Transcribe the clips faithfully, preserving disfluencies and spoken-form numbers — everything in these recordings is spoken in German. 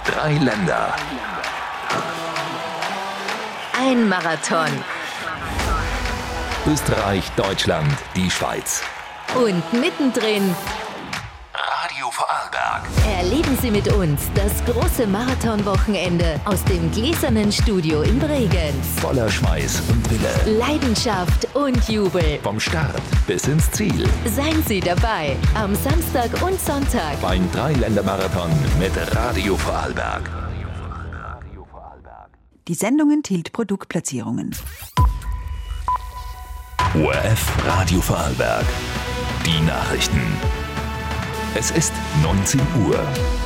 Drei Länder. Ein Marathon. Österreich, Deutschland, die Schweiz. Und mittendrin Radio Vorarlberg. erleben Sie mit uns das große Marathonwochenende aus dem gläsernen Studio in Bregenz. Voller Schweiß und Wille. Leidenschaft und Jubel. Vom Start bis ins Ziel. Seien Sie dabei am Samstag und Sonntag. Beim Drei-Länder-Marathon mit Radio Vorarlberg. Die Sendung enthielt Produktplatzierungen. O R F Radio Vorarlberg. Die Nachrichten. Es ist neunzehn Uhr.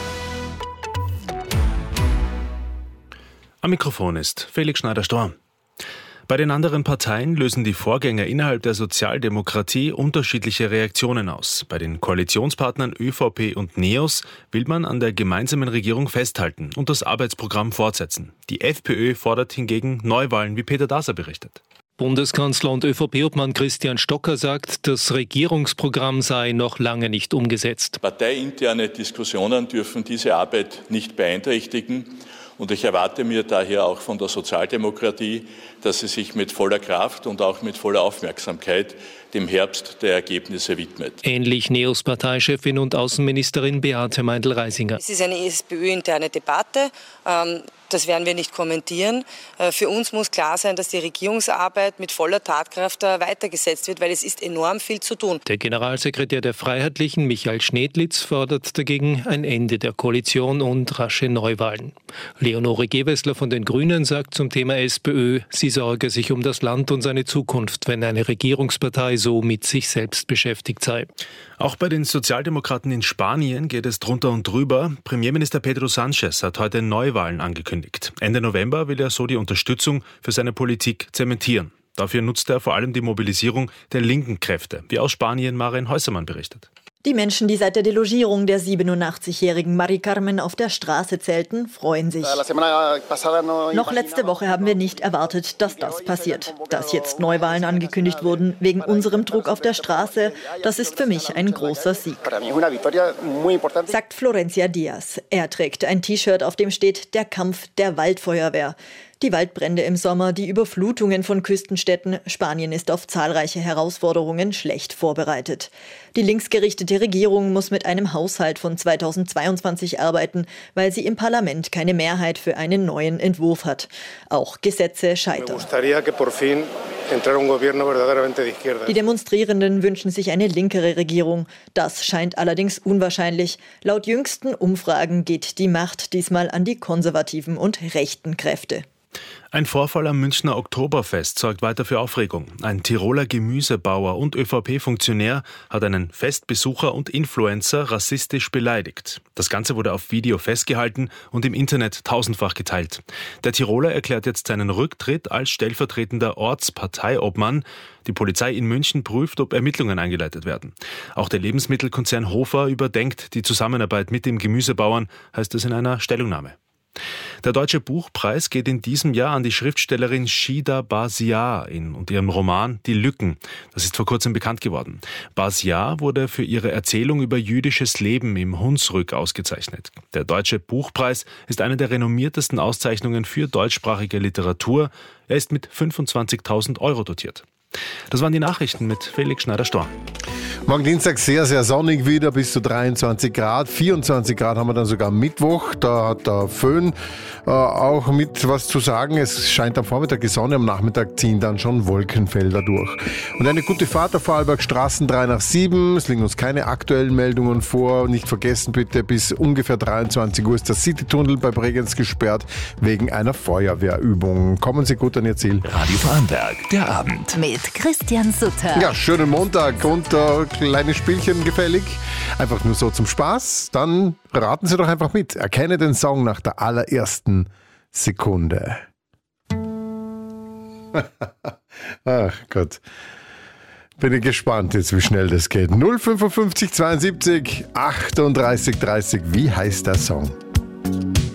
Am Mikrofon ist Felix Schneider-Storm. Bei den anderen Parteien lösen die Vorgänge innerhalb der Sozialdemokratie unterschiedliche Reaktionen aus. Bei den Koalitionspartnern ÖVP und NEOS will man an der gemeinsamen Regierung festhalten und das Arbeitsprogramm fortsetzen. Die FPÖ fordert hingegen Neuwahlen, wie Peter Daser berichtet. Bundeskanzler und ÖVP-Obmann Christian Stocker sagt, das Regierungsprogramm sei noch lange nicht umgesetzt. Parteiinterne Diskussionen dürfen diese Arbeit nicht beeinträchtigen. Und ich erwarte mir daher auch von der Sozialdemokratie, dass sie sich mit voller Kraft und auch mit voller Aufmerksamkeit dem Herbst der Ergebnisse widmet. Ähnlich NEOS-Parteichefin und Außenministerin Beate Meindl-Reisinger. Es ist eine SPÖ-interne Debatte. Das werden wir nicht kommentieren. Für uns muss klar sein, dass die Regierungsarbeit mit voller Tatkraft weitergesetzt wird, weil es ist enorm viel zu tun. Der Generalsekretär der Freiheitlichen, Michael Schnedlitz, fordert dagegen ein Ende der Koalition und rasche Neuwahlen. Leonore Gewessler von den Grünen sagt zum Thema SPÖ, sie sorge sich um das Land und seine Zukunft, wenn eine Regierungspartei so mit sich selbst beschäftigt sei. Auch bei den Sozialdemokraten in Spanien geht es drunter und drüber. Premierminister Pedro Sánchez hat heute Neuwahlen angekündigt. Ende November will er so die Unterstützung für seine Politik zementieren. Dafür nutzt er vor allem die Mobilisierung der linken Kräfte, wie aus Spanien Maren Häusermann berichtet. Die Menschen, die seit der Delogierung der siebenundachtzigjährigen Mari Carmen auf der Straße zelten, freuen sich. Noch letzte Woche haben wir nicht erwartet, dass das passiert. Dass jetzt Neuwahlen angekündigt wurden, wegen unserem Druck auf der Straße, das ist für mich ein großer Sieg. Sagt Florencia Diaz. Er trägt ein T-Shirt, auf dem steht der Kampf der Waldfeuerwehr. Die Waldbrände im Sommer, die Überflutungen von Küstenstädten. Spanien ist auf zahlreiche Herausforderungen schlecht vorbereitet. Die linksgerichtete Regierung muss mit einem Haushalt von zweitausendzweiundzwanzig arbeiten, weil sie im Parlament keine Mehrheit für einen neuen Entwurf hat. Auch Gesetze scheitern. Die Demonstrierenden wünschen sich eine linkere Regierung. Das scheint allerdings unwahrscheinlich. Laut jüngsten Umfragen geht die Macht diesmal an die konservativen und rechten Kräfte. Ein Vorfall am Münchner Oktoberfest sorgt weiter für Aufregung. Ein Tiroler Gemüsebauer und ÖVP-Funktionär hat einen Festbesucher und Influencer rassistisch beleidigt. Das Ganze wurde auf Video festgehalten und im Internet tausendfach geteilt. Der Tiroler erklärt jetzt seinen Rücktritt als stellvertretender Ortsparteiobmann. Die Polizei in München prüft, ob Ermittlungen eingeleitet werden. Auch der Lebensmittelkonzern Hofer überdenkt die Zusammenarbeit mit dem Gemüsebauern, heißt es in einer Stellungnahme. Der Deutsche Buchpreis geht in diesem Jahr an die Schriftstellerin Shida Basiar in und ihrem Roman Die Lücken. Das ist vor kurzem bekannt geworden. Basiar wurde für ihre Erzählung über jüdisches Leben im Hunsrück ausgezeichnet. Der Deutsche Buchpreis ist eine der renommiertesten Auszeichnungen für deutschsprachige Literatur. Er ist mit fünfundzwanzigtausend Euro dotiert. Das waren die Nachrichten mit Felix Schneider-Storm. Morgen Dienstag sehr, sehr sonnig wieder, bis zu dreiundzwanzig Grad. vierundzwanzig Grad haben wir dann sogar am Mittwoch. Da hat der Föhn äh, auch mit was zu sagen. Es scheint am Vormittag die Sonne, am Nachmittag ziehen dann schon Wolkenfelder durch. Und eine gute Fahrt auf Vorarlberg Straßen drei nach sieben. Es liegen uns keine aktuellen Meldungen vor. Nicht vergessen bitte, bis ungefähr dreiundzwanzig Uhr ist der Citytunnel bei Bregenz gesperrt wegen einer Feuerwehrübung. Kommen Sie gut an Ihr Ziel. Radio Vorarlberg, der Abend. Mit Christian Sutter. Ja, schönen Montag und äh, kleines Spielchen gefällig. Einfach nur so zum Spaß. Dann raten Sie doch einfach mit. Erkenne den Song nach der allerersten Sekunde. Ach Gott. Bin ich gespannt jetzt, wie schnell das geht. null fünfundfünfzig zweiundsiebzig achtunddreißig dreißig. Wie heißt der Song?